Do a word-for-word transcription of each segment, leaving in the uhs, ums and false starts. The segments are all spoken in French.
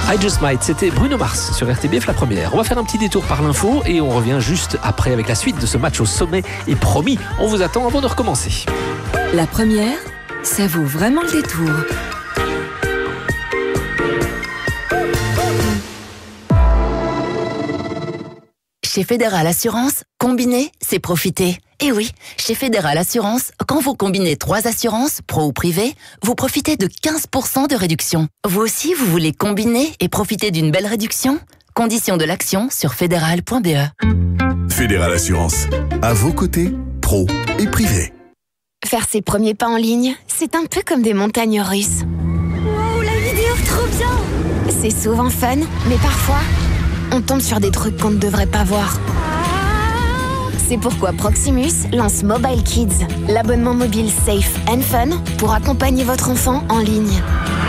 I Just Might, c'était Bruno Mars sur R T B F la première. On va faire un petit détour par l'info et on revient juste après avec la suite de ce match au sommet. Et promis, on vous attend avant de recommencer. La première, ça vaut vraiment le détour. Chez Fédéral Assurance, combiner, c'est profiter. Et oui, chez Fédéral Assurance, quand vous combinez trois assurances, pro ou privé, vous profitez de quinze pour cent de réduction. Vous aussi, vous voulez combiner et profiter d'une belle réduction ? Conditions de l'action sur fédéral point b e. Fédéral Assurance, à vos côtés, pro et privé. Faire ses premiers pas en ligne, c'est un peu comme des montagnes russes. Wow, la vidéo, trop bien! C'est souvent fun, mais parfois, on tombe sur des trucs qu'on ne devrait pas voir. C'est pourquoi Proximus lance Mobile Kids, l'abonnement mobile safe and fun pour accompagner votre enfant en ligne.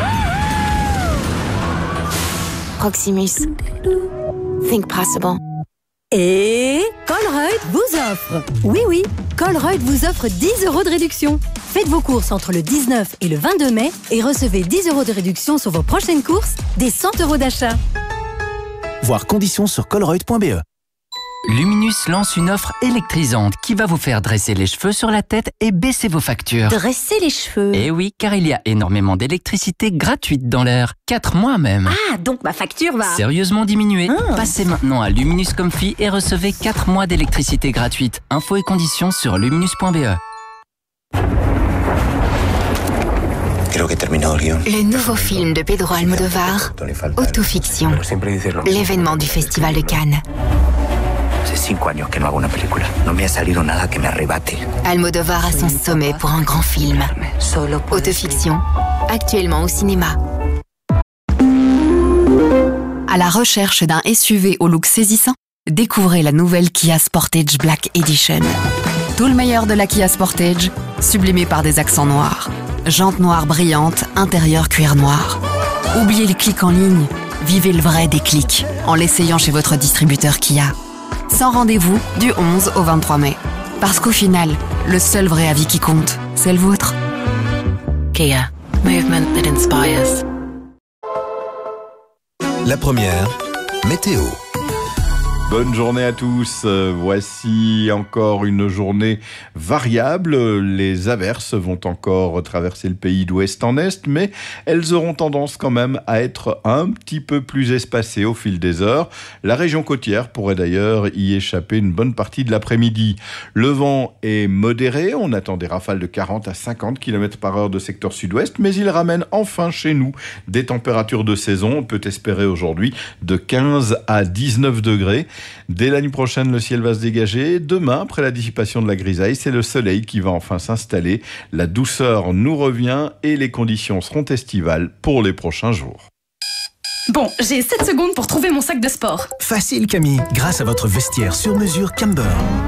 Proximus. Think possible. Et Colruyt vous offre. Oui, oui, Colruyt vous offre dix euros de réduction. Faites vos courses entre le dix-neuf et le vingt-deux mai et recevez dix euros de réduction sur vos prochaines courses, des cent euros d'achat. Voir conditions sur colruyt point b e. Luminus lance une offre électrisante qui va vous faire dresser les cheveux sur la tête et baisser vos factures. Dresser les cheveux. Eh oui, car il y a énormément d'électricité gratuite dans l'air. quatre mois même. Ah, donc ma facture va... Sérieusement diminuée. Ah. Passez maintenant à Luminus Comfy et recevez quatre mois d'électricité gratuite. Infos et conditions sur luminus point b e. Le nouveau film de Pedro Almodóvar, Autofiction, l'événement du Festival de Cannes. Almodóvar à son sommet pour un grand film. Autofiction, actuellement au cinéma. À la recherche d'un S U V au look saisissant, découvrez la nouvelle Kia Sportage Black Edition. Tout le meilleur de la Kia Sportage, sublimé par des accents noirs. Jantes noires brillantes, intérieur cuir noir. Oubliez les clics en ligne, vivez le vrai déclic en l'essayant chez votre distributeur Kia. Sans rendez-vous du onze au vingt-trois mai. Parce qu'au final, le seul vrai avis qui compte, c'est le vôtre. Kia. Movement that inspires. La première, météo. Bonne journée à tous. Voici encore une journée variable. Les averses vont encore traverser le pays d'ouest en est, mais elles auront tendance quand même à être un petit peu plus espacées au fil des heures. La région côtière pourrait d'ailleurs y échapper une bonne partie de l'après-midi. Le vent est modéré. On attend des rafales de quarante à cinquante kilomètres par heure de secteur sud-ouest, mais il ramène enfin chez nous des températures de saison. On peut espérer aujourd'hui de quinze à dix-neuf degrés. Dès la nuit prochaine, le ciel va se dégager. Demain, après la dissipation de la grisaille, c'est le soleil qui va enfin s'installer. La douceur nous revient et les conditions seront estivales pour les prochains jours. Bon, j'ai sept secondes pour trouver mon sac de sport. Facile Camille, grâce à votre vestiaire sur mesure Camber.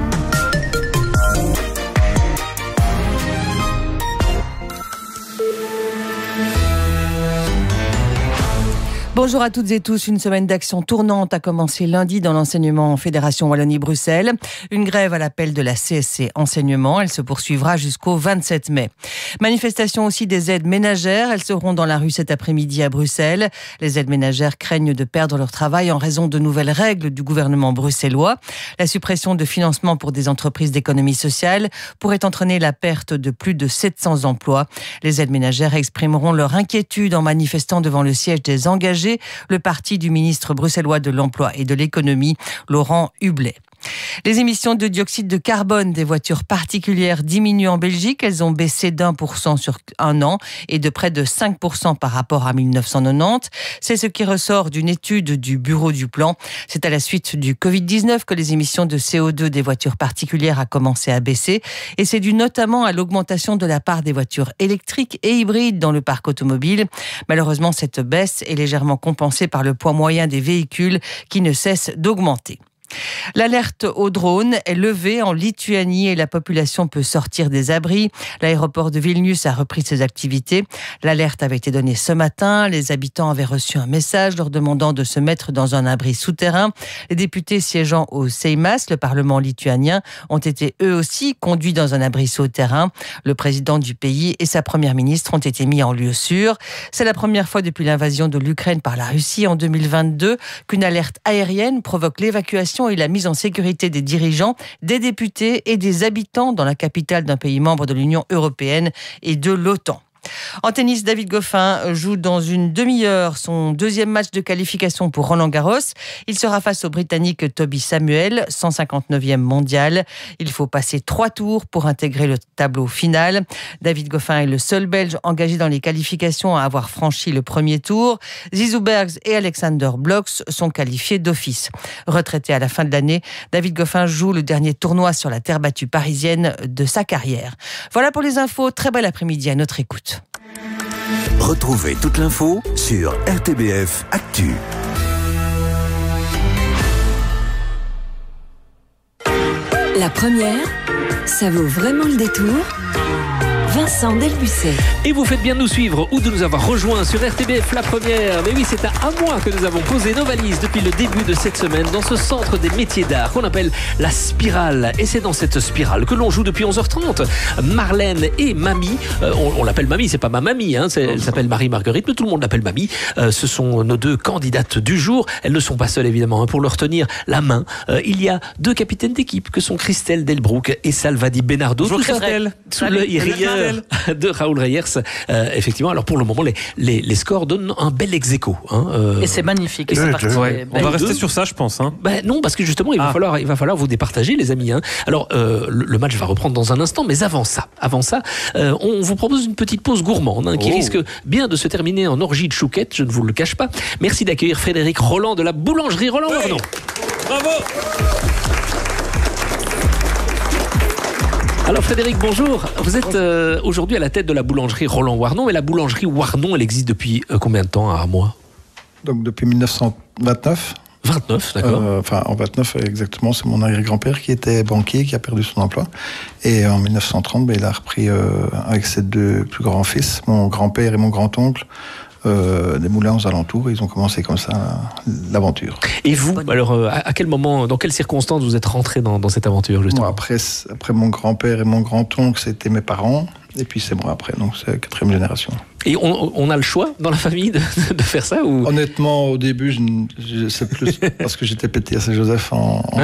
Bonjour à toutes et tous. Une semaine d'action tournante a commencé lundi dans l'enseignement en Fédération Wallonie-Bruxelles. Une grève à l'appel de la C S C Enseignement. Elle se poursuivra jusqu'au vingt-sept mai. Manifestation aussi des aides ménagères. Elles seront dans la rue cet après-midi à Bruxelles. Les aides ménagères craignent de perdre leur travail en raison de nouvelles règles du gouvernement bruxellois. La suppression de financement pour des entreprises d'économie sociale pourrait entraîner la perte de plus de sept cents emplois. Les aides ménagères exprimeront leur inquiétude en manifestant devant le siège des engagés, le parti du ministre bruxellois de l'Emploi et de l'Économie, Laurent Hublet. Les émissions de dioxyde de carbone des voitures particulières diminuent en Belgique. Elles ont baissé d'un pour cent sur un an et de près de cinq pour cent par rapport à mille neuf cent quatre-vingt-dix. C'est ce qui ressort d'une étude du Bureau du Plan. C'est à la suite du covid dix-neuf que les émissions de C O deux des voitures particulières a commencé à baisser. Et c'est dû notamment à l'augmentation de la part des voitures électriques et hybrides dans le parc automobile. Malheureusement, cette baisse est légèrement compensée par le poids moyen des véhicules qui ne cesse d'augmenter. L'alerte au drone est levée en Lituanie et la population peut sortir des abris. L'aéroport de Vilnius a repris ses activités. L'alerte avait été donnée ce matin. Les habitants avaient reçu un message leur demandant de se mettre dans un abri souterrain. Les députés siégeant au Seimas, le Parlement lituanien, ont été eux aussi conduits dans un abri souterrain. Le président du pays et sa première ministre ont été mis en lieu sûr. C'est la première fois depuis l'invasion de l'Ukraine par la Russie en deux mille vingt-deux qu'une alerte aérienne provoque l'évacuation et la mise en sécurité des dirigeants, des députés et des habitants dans la capitale d'un pays membre de l'Union européenne et de l'OTAN. En tennis, David Goffin joue dans une demi-heure son deuxième match de qualification pour Roland-Garros. Il sera face au Britannique Toby Samuel, cent cinquante-neuvième mondial. Il faut passer trois tours pour intégrer le tableau final. David Goffin est le seul Belge engagé dans les qualifications à avoir franchi le premier tour. Zizou Bergs et Alexander Blocks sont qualifiés d'office. Retraité à la fin de l'année, David Goffin joue le dernier tournoi sur la terre battue parisienne de sa carrière. Voilà pour les infos. Très bel après-midi à notre écoute. Retrouvez toute l'info sur R T B F Actu. La première, ça vaut vraiment le détour. Vincent Delbucet. Et vous faites bien de nous suivre ou de nous avoir rejoints sur R T B F La Première. Mais oui, c'est à un mois que nous avons posé nos valises depuis le début de cette semaine dans ce centre des métiers d'art qu'on appelle la Spirale. Et c'est dans cette spirale que l'on joue depuis onze heures trente. Marlène et Mamie, euh, on, on l'appelle Mamie, c'est pas ma mamie, hein, c'est, elle s'appelle Marie-Marguerite, mais tout le monde l'appelle Mamie. Euh, ce sont nos deux candidates du jour. Elles ne sont pas seules évidemment, hein, pour leur tenir la main. Euh, il y a deux capitaines d'équipe que sont Christelle Delbrook et Salvador Benardo. Bonjour Christelle. Sous l'œil rieur de Raoul Reyers. Euh, effectivement, alors pour le moment, les, les, les scores donnent un bel ex-aequo. Hein, euh... Et c'est magnifique. Et c'est parti. Ouais. On va rester sur ça, je pense. Hein. Ben non, parce que justement, il va, ah. falloir, il va falloir vous départager, les amis. Hein. Alors, euh, le, le match va reprendre dans un instant, mais avant ça, avant ça euh, on vous propose une petite pause gourmande hein, qui oh. risque bien de se terminer en orgie de chouquette, je ne vous le cache pas. Merci d'accueillir Frédéric Roland de la boulangerie Roland Warnon. Oui. Bravo. Alors Frédéric, bonjour. Vous êtes euh, aujourd'hui à la tête de la boulangerie Roland Warnon, mais la boulangerie Warnon, elle existe depuis euh, combien de temps à Armois ? Donc depuis mille neuf cent vingt-neuf. vingt-neuf, d'accord. Euh, enfin, en vingt-neuf, exactement, c'est mon arrière-grand-père qui était banquier, qui a perdu son emploi. Et en mille neuf cent trente, ben, il a repris euh, avec ses deux plus grands-fils, mon grand-père et mon grand-oncle, Euh, des moulins aux alentours, et ils ont commencé comme ça l'aventure. Et vous, alors euh, à quel moment, dans quelles circonstances vous êtes rentré dans, dans cette aventure justement ? Moi, après, après mon grand-père et mon grand-oncle, c'était mes parents, et puis c'est moi après, donc c'est la quatrième génération. Et on, on a le choix dans la famille de, de faire ça ou... Honnêtement, au début, je, je sais plus parce que j'étais pété à Saint-Joseph en, en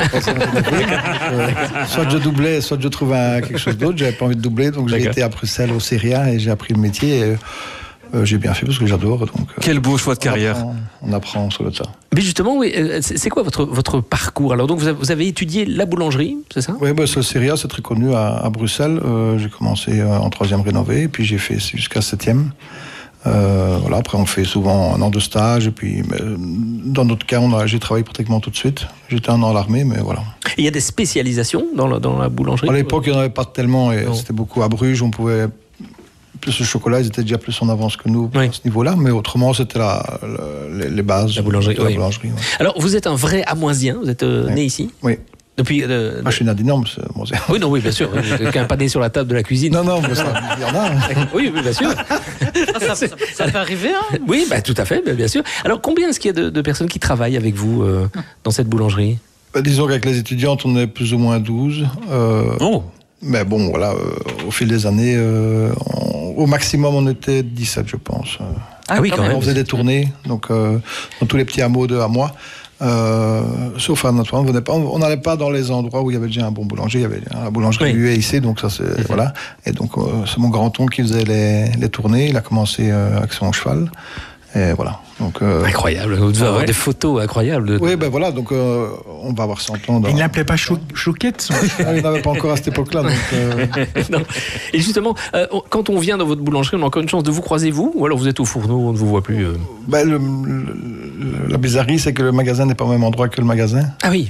euh, soit je doublais, soit je trouvais un, quelque chose d'autre. J'avais pas envie de doubler, donc j'ai été à Bruxelles au Seria et j'ai appris le métier. Et, Euh, j'ai bien fait parce que j'adore. Donc, euh, Quel beau choix de on carrière. Apprend, on apprend sur le tas. Mais justement, oui, c'est quoi votre, votre parcours ? Alors, donc, vous avez, vous avez étudié la boulangerie, c'est ça ? Oui, bah, ce Seria, c'est très connu à, à Bruxelles. Euh, j'ai commencé euh, en troisième rénové, et puis j'ai fait jusqu'à septième. Euh, voilà, après, on fait souvent un an de stage, et puis mais, dans notre cas, on a, j'ai travaillé pratiquement tout de suite. J'étais un an à l'armée, mais voilà. Et il y a des spécialisations dans la, dans la boulangerie ? À l'époque, il n'y en avait pas tellement, et non. C'était beaucoup à Bruges, on pouvait... Plus le chocolat, ils étaient déjà plus en avance que nous oui. à ce niveau-là, mais autrement, c'était la, la, les, les bases la boulangerie. de la oui. boulangerie ouais. Alors, vous êtes un vrai Amoisien, vous êtes euh, oui. né ici ? Oui. Depuis, euh, ah, je suis né à Dinan, monsieur Amoisien. Oui, non, oui, bien sûr. Vous n'êtes quand même pas né sur la table de la cuisine. Non, non, mais ça, il y en a. Oui, oui, bien sûr. ça, ça, ça peut arriver, hein ? Oui, bah, tout à fait, bien sûr. Alors, combien est-ce qu'il y a de, de personnes qui travaillent avec vous euh, dans cette boulangerie ? bah, Disons qu'avec les étudiantes, on est plus ou moins douze. Euh, oh. Mais bon, voilà, euh, au fil des années, euh, on, au maximum, on était dix-sept, je pense. Ah oui, quand même. On faisait des tournées, donc euh, dans tous les petits hameaux de Hamois. Euh, sauf à notre on pas, on n'allait pas dans les endroits où il y avait déjà un bon boulanger. Il y avait la boulangerie U E ici, donc ça c'est mm-hmm. voilà. Et donc euh, c'est mon grand-oncle qui faisait les, les tournées. Il a commencé euh, avec son cheval. Et voilà. Donc, euh, incroyable, vous devez ah, avoir ouais. des photos incroyables. De... Oui, ben voilà, donc euh, on va avoir cent ans. Dans... Il n'appelait pas chou- Chouquette son... ah, il n'avait pas encore à cette époque-là. Donc, euh... non. Et justement, euh, quand on vient dans votre boulangerie, on a encore une chance de vous croiser, vous ? Ou alors vous êtes au fourneau, on ne vous voit plus euh... ben, le, le, La bizarrerie, c'est que le magasin n'est pas au même endroit que le magasin. Ah oui.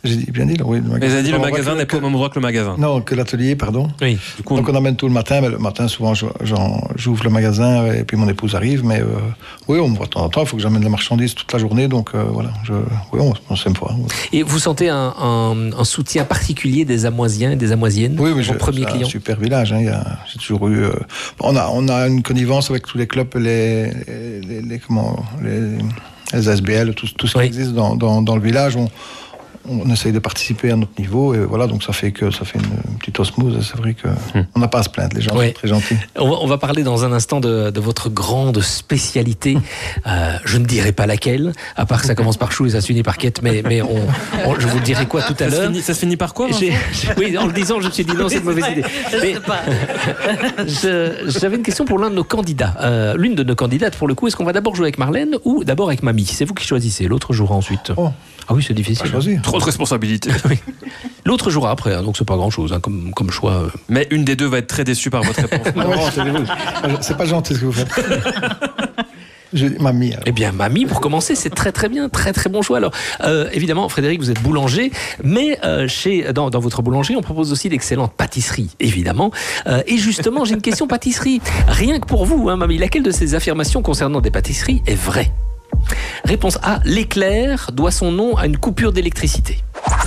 J'ai dit, bien dit, oui. Le magasin, dit, le magasin n'est pas au même endroit que le magasin. Non, que l'atelier, pardon. Oui. Du coup, donc on amène tout le matin, mais le matin, souvent, j'ouvre le magasin et puis mon épouse arrive, mais euh, oui, on me voit de temps en temps, il faut que j'amène la marchandise toute la journée, donc euh, voilà, je, oui, on, on s'aime fort. Oui. Et vous sentez un, un, un soutien particulier des Amoisiens et des Amoisiennes, oui, oui, vos premiers clients? C'est un super village, hein, il y a, j'ai toujours eu... Euh, on, a, on a une connivence avec tous les clubs, les, les, les, les, comment, les, les S B L, tout, tout ce oui. qui existe dans, dans, dans le village, on... on essaye de participer à notre niveau et voilà, donc ça fait que ça fait une, une petite osmose. C'est vrai que hum. on n'a pas à se plaindre, les gens oui. sont très gentils. On va, on va parler dans un instant de, de votre grande spécialité. Euh, je ne dirai pas laquelle, à part que ça commence par chou et ça se finit par quête, mais, mais on, on, je vous dirai quoi tout à l'heure. Ça se finit par quoi? j'ai, j'ai, Oui, en le disant, je me suis dit non, c'est une mauvaise idée. Mais, je, j'avais une question pour l'un de nos candidats. Euh, l'une de nos candidates, pour le coup, est-ce qu'on va d'abord jouer avec Marlène ou d'abord avec Mamie? C'est vous qui choisissez. L'autre jouera ensuite. Oh. Ah oui, c'est difficile. Choisir. Trop de responsabilité. Oui. L'autre jouera après, hein, donc c'est pas grand-chose hein, comme, comme choix. Mais une des deux va être très déçue par votre réponse. Non, c'est pas gentil ce que vous faites. Je, mamie. Alors. Eh bien, Mamie, pour commencer, c'est très très bien, très très bon choix. Alors, euh, évidemment, Frédéric, vous êtes boulanger, mais euh, chez, dans, dans votre boulangerie, on propose aussi d'excellentes pâtisseries, évidemment. Euh, et justement, j'ai une question pâtisserie. Rien que pour vous, hein, Mamie, laquelle de ces affirmations concernant des pâtisseries est vraie? Réponse A, l'éclair doit son nom à une coupure d'électricité.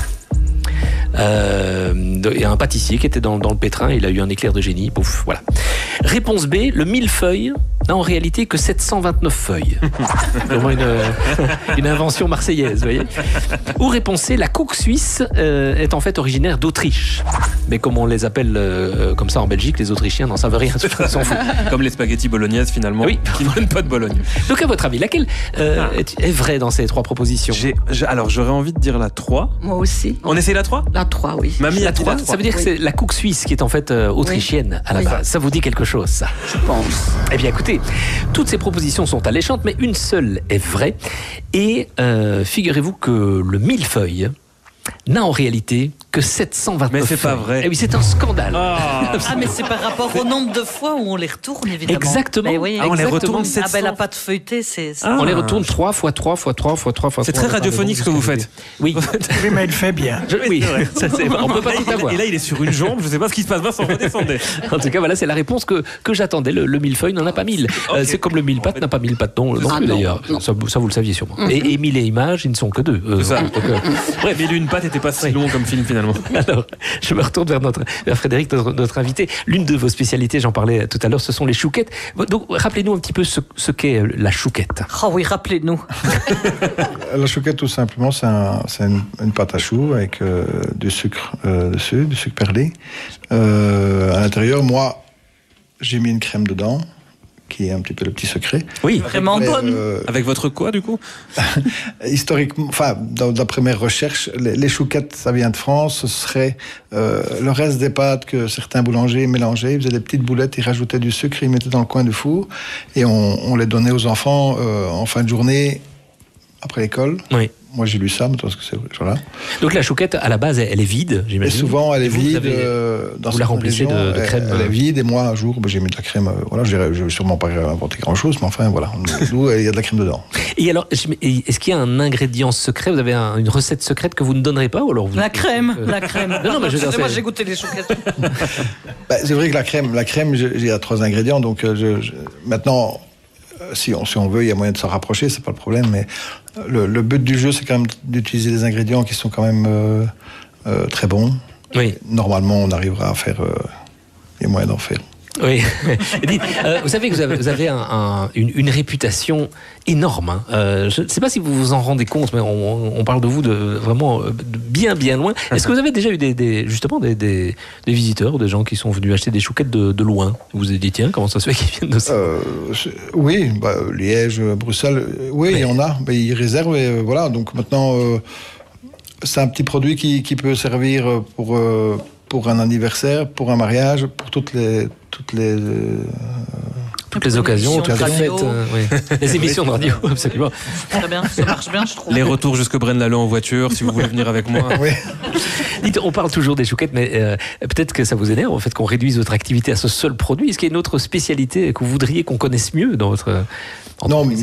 Euh, il y a un pâtissier qui était dans, dans le pétrin, il a eu un éclair de génie, pouf, voilà. Réponse B, le millefeuille n'a en réalité que sept cent vingt-neuf feuilles. Vraiment une, une invention marseillaise, vous voyez. Ou réponse C, la coque suisse euh, est en fait originaire d'Autriche. Mais comme on les appelle euh, comme ça en Belgique, les Autrichiens n'en savent rien, on s'en fout. Comme les spaghettis bolognaises finalement, oui. qui ne viennent pas de Bologne. Donc à votre avis, laquelle euh, ah. est, est vraie dans ces trois propositions? j'ai, j'ai, Alors j'aurais envie de dire la trois. Moi aussi. On essaie la trois? La trois, oui. Mamie, la trois. Ça veut dire oui. que c'est la coque suisse qui est en fait euh, autrichienne oui. à la oui. base. Ça vous dit quelque chose, ça? Je pense. Eh bien écoutez, toutes ces propositions sont alléchantes, mais une seule est vraie. Et euh, figurez-vous que le millefeuille n'a en réalité que sept cent vingt-neuf. Mais c'est feuilles. pas vrai. Eh oui, c'est un scandale. Oh. Ah, mais c'est par rapport au nombre de fois où on les retourne, évidemment. Exactement. Oui, ah, on les retourne sept cents. Ah, ben la pâte feuilletée, c'est. Ah. On les retourne trois fois trois fois trois fois trois fois. C'est très radiophonique ce que vous faites. Oui. Oui, mais il fait bien. Je, oui, ça, c'est, on peut pas tout avoir. Et là, il est sur une jambe. Je sais pas ce qui se passe. Vincent, redescendez. En tout cas, voilà, c'est la réponse que, que j'attendais. Le, le millefeuille n'en a pas mille. Okay. Euh, c'est comme le mille pâtes n'a pas mille pâtes non, non ah, plus non, d'ailleurs. Non. Ça, ça, vous le saviez sûrement. Mm-hmm. Et, et mille et images, ils ne sont que deux. Euh, c'est ça. Donc, euh, bref, mais une pâte n'était pas si long comme film finalement. Alors, je me retourne vers notre vers Frédéric, notre, notre invité. L'une de vos spécialités, j'en parlais tout à l'heure, ce sont les chouquettes. Donc, rappelez-nous un petit peu ce, ce qu'est la chouquette. Oh oui, rappelez-nous. La chouquette, tout simplement, c'est, un, c'est une, une pâte à choux avec euh, du sucre euh, dessus, du sucre perlé. Euh, à l'intérieur, moi, j'ai mis une crème dedans, qui est un petit peu le petit secret. Oui, vraiment bonne. Euh, Avec votre quoi, du coup? Historiquement, enfin, dans d'après mes recherches, les, les chouquettes, ça vient de France. Ce serait euh, le reste des pâtes que certains boulangers mélangeaient. Ils faisaient des petites boulettes, ils rajoutaient du sucre, ils mettaient dans le coin du four et on, on les donnait aux enfants euh, en fin de journée après l'école. Oui. Moi, j'ai lu ça, mais parce que c'est voilà. Donc la chouquette, à la base, elle est vide, j'imagine. Et souvent, elle est vous, vide. Vous avez, euh, dans vous la remplissez de, de crème. Elle, elle est vide. Et moi, un jour, ben, j'ai mis de la crème. Euh, voilà, je vais sûrement pas inventer grand-chose, mais enfin, voilà. Nous, il y a de la crème dedans. Et alors, est-ce qu'il y a un ingrédient secret? Vous avez un, une recette secrète que vous ne donnerez pas ou alors vous... La crème, euh... la crème. Non, non, mais je veux dire, moi, j'ai goûté les chouquettes. Ben, c'est vrai que la crème, la crème, il y a trois ingrédients. Donc, je, je, maintenant. Si on, si on veut, il y a moyen de s'en rapprocher, c'est pas le problème, mais le, le but du jeu, c'est quand même d'utiliser des ingrédients qui sont quand même euh, euh, très bons. Oui. Normalement, on arrivera à faire... Euh, il y a moyen d'en faire. Oui. Dites, euh, vous savez que vous avez, vous avez un, un, une, une réputation énorme. Hein. Euh, je ne sais pas si vous vous en rendez compte, mais on, on parle de vous de vraiment de bien, bien loin. Est-ce que vous avez déjà eu des, des, justement des, des, des visiteurs ou des gens qui sont venus acheter des chouquettes de, de loin? Vous vous êtes dit, tiens, comment ça se fait qu'ils viennent de ça? euh, Oui, bah, Liège, Bruxelles, oui, il y en a. Bah, ils réservent et euh, voilà. Donc maintenant, euh, c'est un petit produit qui, qui peut servir pour... Euh, pour un anniversaire, pour un mariage, pour toutes les toutes les euh, toutes les occasions, toutes les fêtes, euh, oui. Les émissions de radio, absolument. Très bien, ça marche bien, je trouve. Les retours jusque Braine-l'Alleud en voiture, si vous voulez venir avec moi. Oui. Dites, on parle toujours des chouquettes, mais euh, peut-être que ça vous énerve, en fait, qu'on réduise votre activité à ce seul produit. Est-ce qu'il y a une autre spécialité que vous voudriez qu'on connaisse mieux dans votre entreprise? Non, mais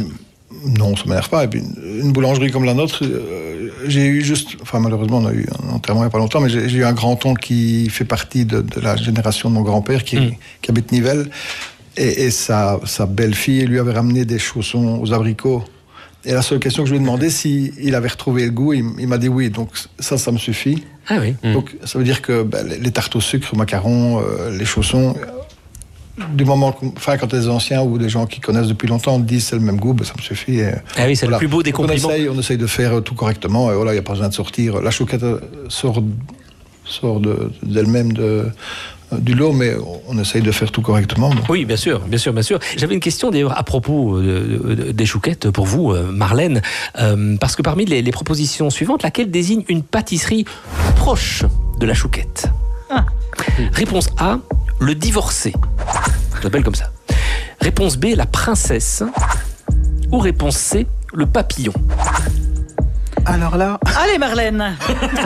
Non, ça ne m'énerve pas. Et puis, une boulangerie comme la nôtre, euh, j'ai eu juste... Enfin, malheureusement, on a eu un enterrement il n'y a pas longtemps, mais j'ai, j'ai eu un grand-oncle qui fait partie de, de la génération de mon grand-père, qui, mmh. qui habite Nivelles. Et, et sa, sa belle-fille lui avait ramené des chaussons aux abricots. Et la seule question que je lui ai demandé, s'il il avait retrouvé le goût, il, il m'a dit oui. Donc ça, ça me suffit. Ah oui. Donc ça veut dire que ben, les, les tartes au sucre, macarons, euh, les chaussons, euh, du moment, que, enfin quand les anciens ou des gens qui connaissent depuis longtemps disent c'est le même goût, ben, ça me suffit. Et, ah oui, c'est voilà. le plus beau des compliments. On essaye, on essaye de faire tout correctement. Et voilà, il n'y a pas besoin de sortir. La chouquette sort, sort de, d'elle-même de... du lot, mais on essaye de faire tout correctement. Donc. Oui, bien sûr, bien sûr, bien sûr. J'avais une question d'ailleurs à propos de, de, des chouquettes pour vous, Marlène, euh, parce que parmi les, les propositions suivantes, laquelle désigne une pâtisserie proche de la chouquette? ah. Réponse A, le divorcé. Je l'appelle comme ça. Réponse B, la princesse. Ou réponse C, le papillon. Alors là... Allez Marlène.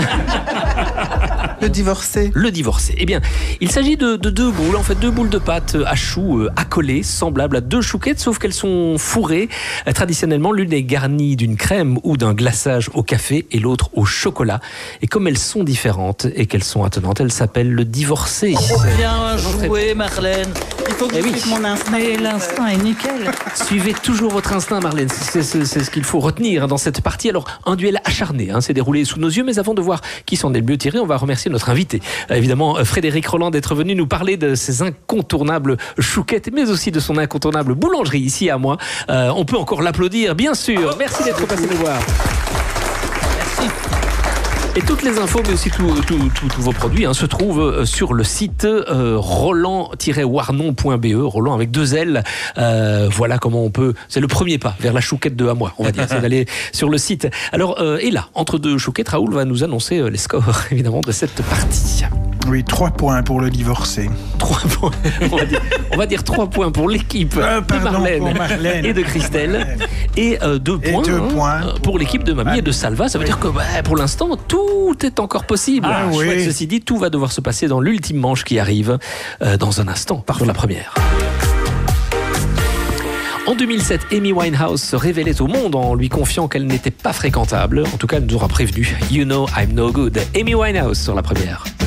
Le divorcé. Le divorcé. Eh bien, il s'agit de, de deux boules, en fait, deux boules de pâte à choux euh, accolées, semblables à deux chouquettes, sauf qu'elles sont fourrées. Euh, traditionnellement, l'une est garnie d'une crème ou d'un glaçage au café et l'autre au chocolat. Et comme elles sont différentes et qu'elles sont attenantes, elles s'appellent le divorcé. Oh, bien joué, Marlène. Il faut que je suive mon instinct. Mais l'instinct est nickel. Suivez toujours votre instinct, Marlène. C'est, c'est, c'est ce qu'il faut retenir dans cette partie. Alors, un duel acharné hein, s'est déroulé sous nos yeux, mais avant de voir qui s'en est le mieux tiré, on va remercier notre invité. Euh, évidemment, Frédéric Rolland d'être venu nous parler de ses incontournables chouquettes, mais aussi de son incontournable boulangerie ici à moi. Euh, on peut encore l'applaudir, bien sûr. Merci d'être passé nous voir. Merci. Et toutes les infos, mais aussi tous tout, tout, tout vos produits, hein, se trouvent sur le site euh, roland tiret warnon point b e, Roland avec deux L. Euh, voilà comment on peut... C'est le premier pas vers la chouquette de Hamois, on va dire, c'est d'aller sur le site. Alors, euh, et là, entre deux chouquettes, Raoul va nous annoncer euh, les scores, évidemment, de cette partie. Oui, trois points pour le divorcé. Trois points. On va dire, on va dire trois points pour l'équipe euh, de Marlène, Marlène et de Christelle. Marlène. Et euh, deux points, et deux hein, points pour l'équipe de Mamie ah, et de Salva. Ça veut oui. dire que bah, pour l'instant, tout est encore possible. Ah, oui. Ceci dit, tout va devoir se passer dans l'ultime manche qui arrive euh, dans un instant, par la première. En deux mille sept, Amy Winehouse se révélait au monde en lui confiant qu'elle n'était pas fréquentable. En tout cas, elle nous aura prévenu. You know I'm no good. Amy Winehouse sur la première.